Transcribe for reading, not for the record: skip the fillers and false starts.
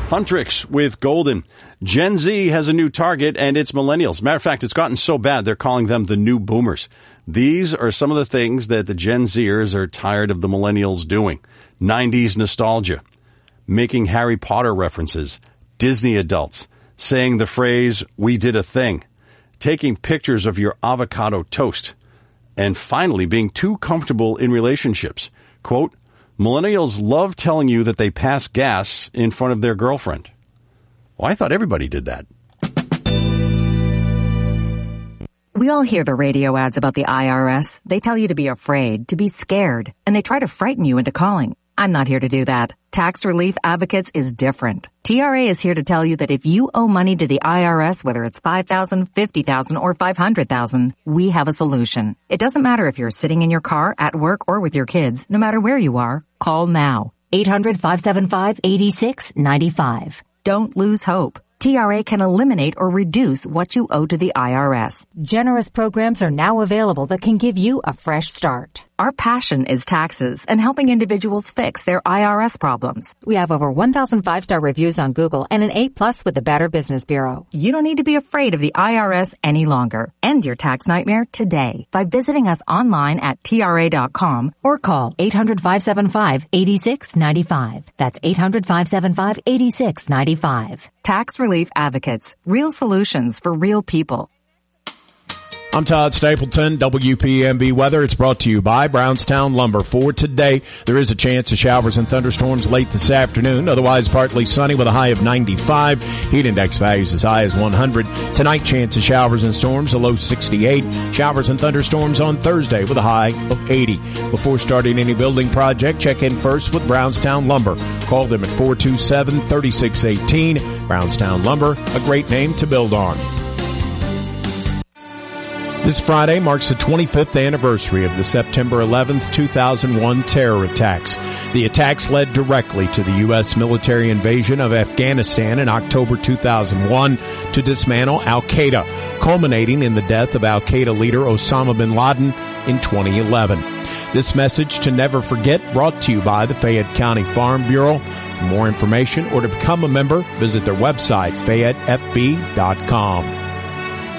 Huntrix with Golden. Gen Z has a new target, and it's millennials. Matter of fact, it's gotten so bad, they're calling them the new boomers. These are some of the things that the Gen Zers are tired of the millennials doing. 90s nostalgia, making Harry Potter references, Disney adults, saying the phrase, "we did a thing," taking pictures of your avocado toast, and finally being too comfortable in relationships. Quote, millennials love telling you that they pass gas in front of their girlfriend. Well, I thought everybody did that. We all hear the radio ads about the IRS. They tell you to be afraid, to be scared, and they try to frighten you into calling. I'm not here to do that. Tax Relief Advocates is different. TRA is here to tell you that if you owe money to the IRS, whether it's $5,000, $50,000, or $500,000, we have a solution. It doesn't matter if you're sitting in your car, at work, or with your kids. No matter where you are, call now. 800-575-8695. Don't lose hope. TRA can eliminate or reduce what you owe to the IRS. Generous programs are now available that can give you a fresh start. Our passion is taxes and helping individuals fix their IRS problems. We have over 1,000 5-star reviews on Google and an A+ with the Better Business Bureau. You don't need to be afraid of the IRS any longer. End your tax nightmare today by visiting us online at TRA.com or call 800-575-8695. That's 800-575-8695. Tax Relief Advocates. Real solutions for real people. I'm Todd Stapleton, WPMB Weather. It's brought to you by Brownstown Lumber. For today, there is a chance of showers and thunderstorms late this afternoon. Otherwise, partly sunny with a high of 95. Heat index values as high as 100. Tonight, chance of showers and storms, a low 68. Showers and thunderstorms on Thursday with a high of 80. Before starting any building project, check in first with Brownstown Lumber. Call them at 427-3618. Brownstown Lumber, a great name to build on. This Friday marks the 25th anniversary of the September 11th, 2001 terror attacks. The attacks led directly to the U.S. military invasion of Afghanistan in October 2001 to dismantle al-Qaeda, culminating in the death of al-Qaeda leader Osama bin Laden in 2011. This message to never forget brought to you by the Fayette County Farm Bureau. For more information or to become a member, visit their website, fayettefb.com.